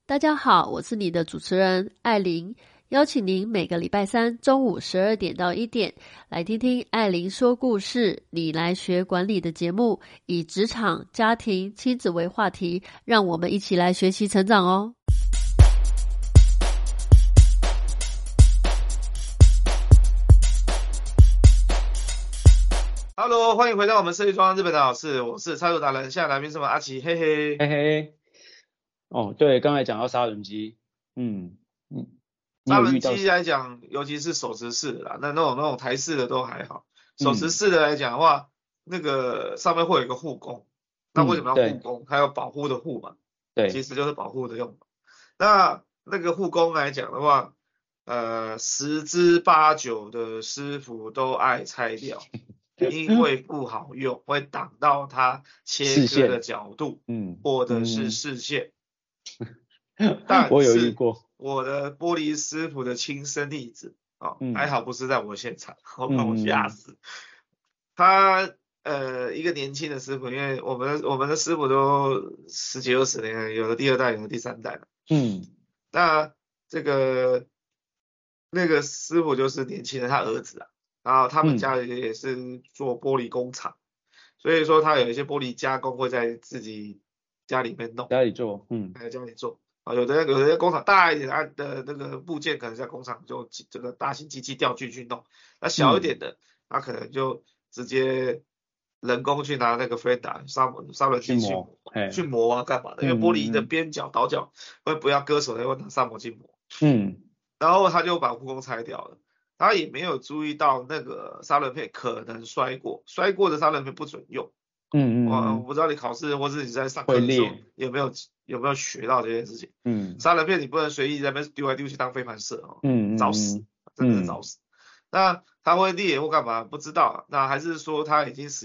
大家好，我是你的主持人艾琳，邀请您每个礼拜三中午12点到1点来听听艾琳说故事，你来学管理的节目，以职场、家庭、亲子为话题，让我们一起来学习成长哦。 Hello，欢迎回到我们设计装日本的老师，我是插图达人，现在来宾是我们阿奇，嘿嘿。 嘿嘿，哦，对，刚才讲到杀人机，你杀人有遇到机来讲，尤其是手持式的啦，那种台式的都还好。手持式的来讲的话，那个上面会有一个护弓，那为什么要护弓？它有保护的护嘛， 对， 其实就是保护的用。那个护弓来讲的话，10之8九的师傅都爱拆掉。因为不好用，会挡到它切割的角度，或者是视线。但我有遇过， 我的玻璃师傅的亲身例子，还好不是在我现场，我把我吓死。他一个年轻的师傅，因为我们的师傅都10几20年，有的第2代，有的第3代了。那那个师傅就是年轻人，他儿子啊。然后他们家里也是做玻璃工厂，所以说他有一些玻璃加工会在自己家里面弄， 家里做， 在家里做啊，有的工厂大一点的那个部件，可能在工厂就这个大型机器调去弄，那小一点的，他可能就直接人工去拿那个 Freda 砂轮机去磨啊干嘛的，因为玻璃的边角倒角会不要割手的，会拿砂磨机磨，然后他就把护工拆掉了。他也没有注意到那个砂轮片可能摔过的砂轮片不准用。我不知道你考试或是你在上课的时候有没有学到这件事情。砂轮片你不能随意在那边丢来丢去当飞盘射哦，找死，真的是找死。那他会裂或干嘛不知道，那还是说他已经